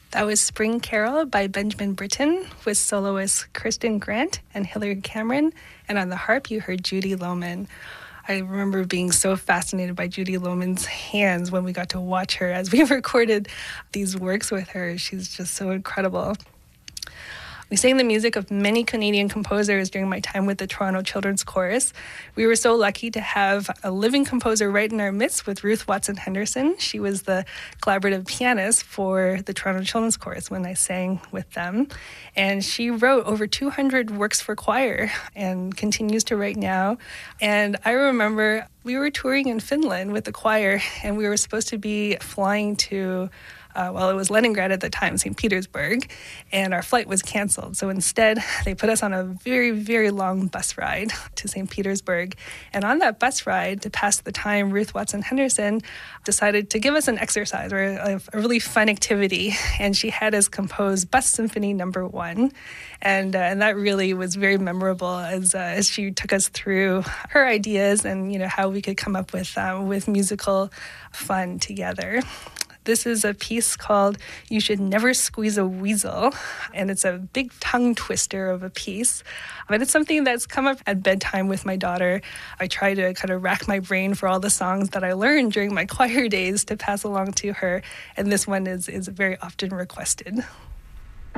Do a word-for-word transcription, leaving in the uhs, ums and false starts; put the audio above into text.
That was Spring Carol by Benjamin Britten with soloists Kirsten Grant and Hilary Cameron. And on the harp, you heard Judy Lohman. I remember being so fascinated by Judy Lohman's hands when we got to watch her as we recorded these works with her. She's just so incredible. We sang the music of many Canadian composers during my time with the Toronto Children's Chorus. We were so lucky to have a living composer right in our midst with Ruth Watson Henderson. She was the collaborative pianist for the Toronto Children's Chorus when I sang with them. And she wrote over two hundred works for choir and continues to write now. And I remember we were touring in Finland with the choir, and we were supposed to be flying to Uh, well, it was Leningrad at the time, Saint Petersburg, and our flight was canceled. So instead, they put us on a very, very long bus ride to Saint Petersburg. And on that bus ride, to pass the time, Ruth Watson Henderson decided to give us an exercise or a, a really fun activity. And she had us compose Bus Symphony Number One. And, uh, and that really was very memorable as uh, as she took us through her ideas and, you know, how we could come up with uh, with musical fun together. This is a piece called You Should Never Squeeze a Weasel, and it's a big tongue twister of a piece. But it's something that's come up at bedtime with my daughter. I try to kind of rack my brain for all the songs that I learned during my choir days to pass along to her, and this one is, is very often requested.